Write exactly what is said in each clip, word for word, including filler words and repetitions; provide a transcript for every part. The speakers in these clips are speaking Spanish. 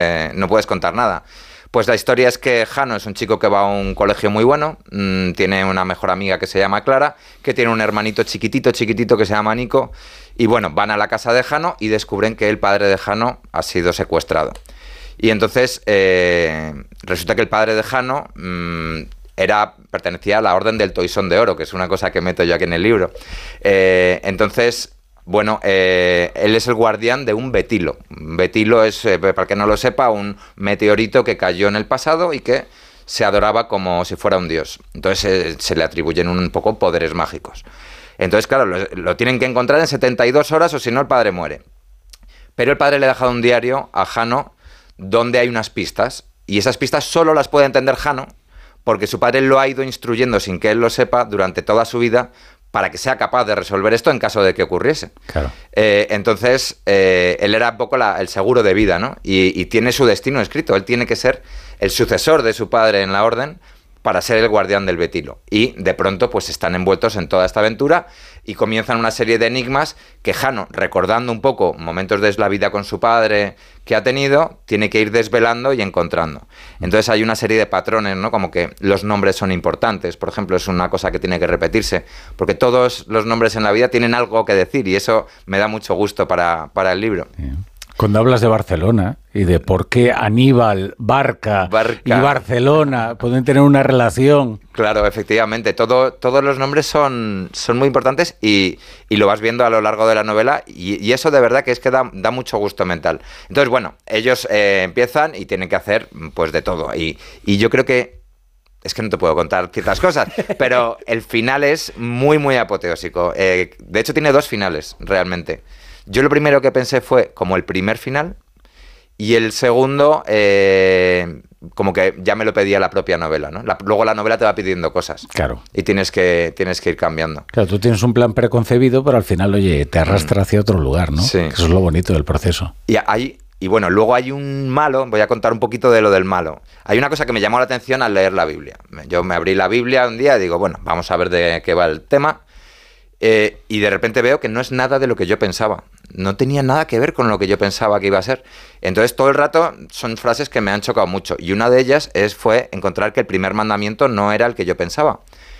eh, no puedes contar nada. Pues la historia es que Jano es un chico que va a un colegio muy bueno, mmm, tiene una mejor amiga que se llama Clara, que tiene un hermanito chiquitito, chiquitito que se llama Nico, y bueno, van a la casa de Jano y descubren que el padre de Jano ha sido secuestrado. Y entonces eh, resulta que el padre de Jano mmm, era, pertenecía a la Orden del Toisón de Oro, que es una cosa que meto yo aquí en el libro. Eh, entonces... Bueno, eh, él es el guardián de un betilo. Betilo es, eh, para el que no lo sepa, un meteorito que cayó en el pasado y que se adoraba como si fuera un dios. Entonces eh, se le atribuyen un poco poderes mágicos. Entonces, claro, lo, lo tienen que encontrar en setenta y dos horas o si no el padre muere. Pero el padre le ha dejado un diario a Jano donde hay unas pistas y esas pistas solo las puede entender Jano porque su padre lo ha ido instruyendo sin que él lo sepa durante toda su vida para que sea capaz de resolver esto en caso de que ocurriese. Claro. Eh, entonces, eh, él era un poco la, el seguro de vida, ¿no? Y, y tiene su destino escrito. Él tiene que ser el sucesor de su padre en la orden para ser el guardián del betilo. Y de pronto pues están envueltos en toda esta aventura y comienzan una serie de enigmas que Jano, recordando un poco momentos de la vida con su padre que ha tenido, tiene que ir desvelando y encontrando. Entonces hay una serie de patrones, ¿no? Como que los nombres son importantes, por ejemplo, es una cosa que tiene que repetirse, porque todos los nombres en la vida tienen algo que decir y eso me da mucho gusto para, para el libro. Sí. Cuando hablas de Barcelona y de por qué Aníbal, Barca, Barca. y Barcelona pueden tener una relación. Claro, efectivamente, todo, todos los nombres son, son muy importantes y, y lo vas viendo a lo largo de la novela y, y eso de verdad que es que da, da mucho gusto mental. Entonces, bueno, ellos eh, empiezan y tienen que hacer pues de todo y, y yo creo que es que no te puedo contar ciertas cosas, pero el final es muy, muy apoteósico. Eh, de hecho, tiene dos finales, realmente. Yo lo primero que pensé fue como el primer final y el segundo eh, como que ya me lo pedía la propia novela, ¿no? La, luego la novela te va pidiendo cosas. Claro. Y tienes que, tienes que ir cambiando. Claro, tú tienes un plan preconcebido, pero al final, oye, te arrastra hacia otro lugar, ¿no? Sí. Eso es lo bonito del proceso. Y hay... Y bueno, luego hay un malo, voy a contar un poquito de lo del malo. Hay una cosa que me llamó la atención al leer la Biblia. Yo me abrí la Biblia un día y digo, bueno, vamos a ver de qué va el tema. Eh, y de repente veo que no es nada de lo que yo pensaba. No tenía nada que ver con lo que yo pensaba que iba a ser. Entonces todo el rato son frases que me han chocado mucho. Y una de ellas es, fue encontrar que el primer mandamiento no era el que yo pensaba.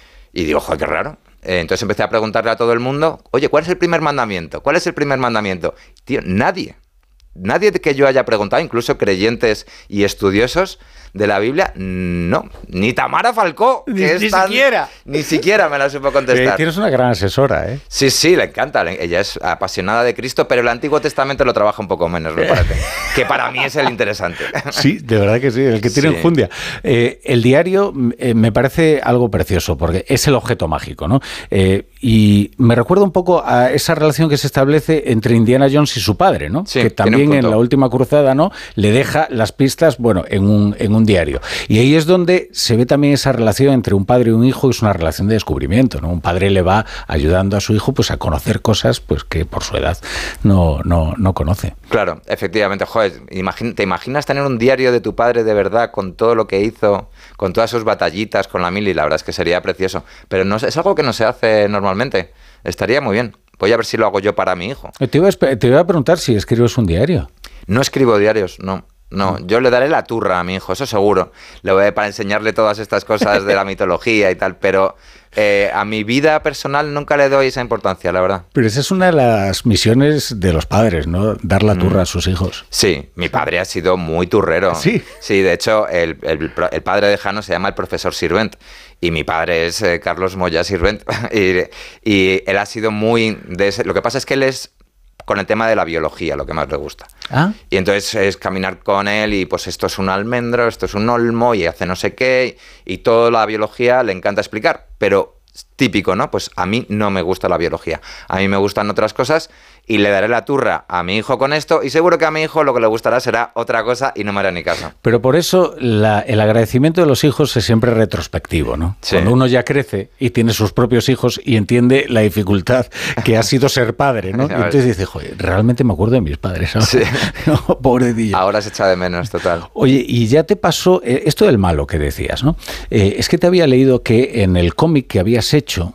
Y digo, joder, qué raro. Eh, entonces empecé a preguntarle a todo el mundo, oye, ¿cuál es el primer mandamiento? ¿Cuál es el primer mandamiento? Tío, nadie. Nadie que yo haya preguntado, incluso creyentes y estudiosos de la Biblia, no. Ni Tamara Falcó, que ni, es ni tan, siquiera. Ni siquiera me la supo contestar. Eh, tienes una gran asesora, ¿eh? Sí, sí, le encanta. Ella es apasionada de Cristo, pero el Antiguo Testamento lo trabaja un poco menos, me parece. Que para mí es el interesante. Sí, de verdad que sí, el que tiene sí. enjundia. Eh, el diario eh, me parece algo precioso, porque es el objeto mágico, ¿no? Eh, y me recuerda un poco a esa relación que se establece entre Indiana Jones y su padre, ¿no? Sí, que también en la última cruzada, ¿no? Le deja las pistas, bueno, en un, en un diario. Y ahí es donde se ve también esa relación entre un padre y un hijo, que es una relación de descubrimiento, ¿no? Un padre le va ayudando a su hijo pues a conocer cosas pues que por su edad no, no, no conoce. Claro, efectivamente. Joder, imagín, ¿te imaginas tener un diario de tu padre de verdad con todo lo que hizo, con todas sus batallitas con la mili? La verdad es que sería precioso. Pero no es algo que no se hace normalmente. Estaría muy bien. Voy a ver si lo hago yo para mi hijo. Te iba a, te iba a preguntar si escribes un diario. No escribo diarios, no. No, yo le daré la turra a mi hijo, eso seguro. Le voy a, para enseñarle todas estas cosas de la mitología y tal, pero eh, a mi vida personal nunca le doy esa importancia, la verdad. Pero esa es una de las misiones de los padres, ¿no? Dar la turra mm. a sus hijos. Sí, mi padre ha sido muy turrero. Sí. Sí, de hecho, el, el, el padre de Jano se llama el profesor Sirvent y mi padre es eh, Carlos Moya Sirvent y, y él ha sido muy... De ese, lo que pasa es que él es... con el tema de la biología, lo que más le gusta. ¿Ah? Y entonces es caminar con él y pues esto es un almendro, esto es un olmo y hace no sé qué y, y toda la biología le encanta explicar, pero típico, ¿no? Pues a mí no me gusta la biología, a mí me gustan otras cosas y le daré la turra a mi hijo con esto y seguro que a mi hijo lo que le gustará será otra cosa y no me hará ni caso. Pero por eso la, el agradecimiento de los hijos es siempre retrospectivo, ¿no? Sí. Cuando uno ya crece y tiene sus propios hijos y entiende la dificultad que ha sido ser padre, ¿no? Y entonces dice, joder, realmente me acuerdo de mis padres, ¿no? Sí. No, pobrecillo. Ahora se echa de menos, total. Oye, y ya te pasó, eh, esto del malo que decías, ¿no? Eh, es que te había leído que en el cómic que habías hecho,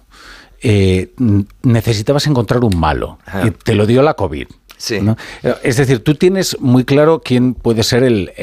Eh, necesitabas encontrar un malo y te lo dio la COVID. Sí. ¿no? Es decir, tú tienes muy claro quién puede ser el,